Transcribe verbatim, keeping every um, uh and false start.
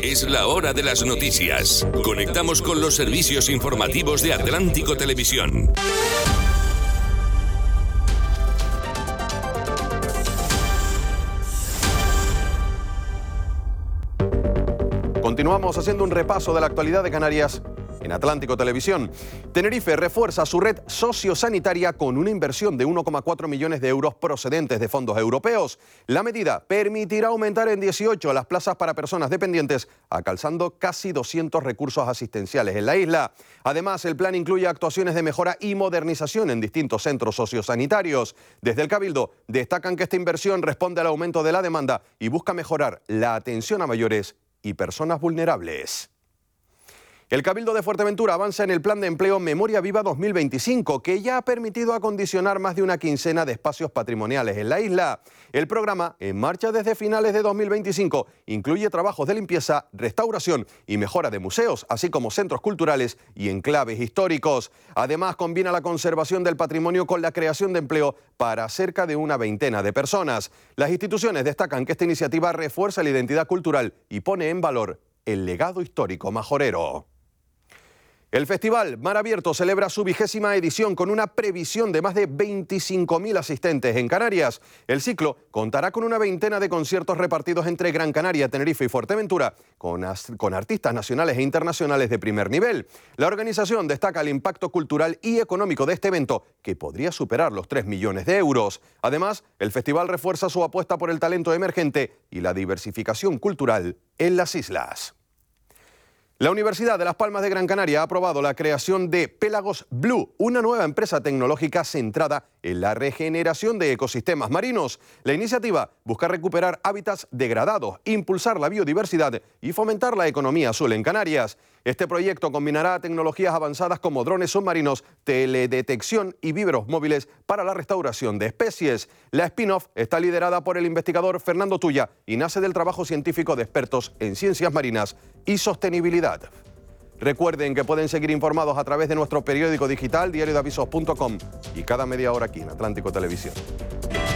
Es la hora de las noticias. Conectamos con los servicios informativos de Atlántico Televisión. Continuamos haciendo un repaso de la actualidad de Canarias en Atlántico Televisión. Tenerife refuerza su red sociosanitaria con una inversión de uno coma cuatro millones de euros procedentes de fondos europeos. La medida permitirá aumentar en dieciocho las plazas para personas dependientes, alcanzando casi doscientos recursos asistenciales en la isla. Además, el plan incluye actuaciones de mejora y modernización en distintos centros sociosanitarios. Desde el Cabildo destacan que esta inversión responde al aumento de la demanda y busca mejorar la atención a mayores y personas vulnerables. El Cabildo de Fuerteventura avanza en el Plan de Empleo Memoria Viva dos mil veinticinco, que ya ha permitido acondicionar más de una quincena de espacios patrimoniales en la isla. El programa, en marcha desde finales de dos mil veinticinco, incluye trabajos de limpieza, restauración y mejora de museos, así como centros culturales y enclaves históricos. Además, combina la conservación del patrimonio con la creación de empleo para cerca de una veintena de personas. Las instituciones destacan que esta iniciativa refuerza la identidad cultural y pone en valor el legado histórico majorero. El Festival Mar Abierto celebra su vigésima edición con una previsión de más de veinticinco mil asistentes en Canarias. El ciclo contará con una veintena de conciertos repartidos entre Gran Canaria, Tenerife y Fuerteventura, con, con artistas nacionales e internacionales de primer nivel. La organización destaca el impacto cultural y económico de este evento, que podría superar los tres millones de euros. Además, el festival refuerza su apuesta por el talento emergente y la diversificación cultural en las islas. La Universidad de Las Palmas de Gran Canaria ha aprobado la creación de Pélagos Blue, una nueva empresa tecnológica centrada en la regeneración de ecosistemas marinos. La iniciativa busca recuperar hábitats degradados, impulsar la biodiversidad y fomentar la economía azul en Canarias. Este proyecto combinará tecnologías avanzadas como drones submarinos, teledetección y víveros móviles para la restauración de especies. La spin-off está liderada por el investigador Fernando Tuya y nace del trabajo científico de expertos en ciencias marinas y sostenibilidad. Recuerden que pueden seguir informados a través de nuestro periódico digital diario de avisos punto com y cada media hora aquí en Atlántico Televisión.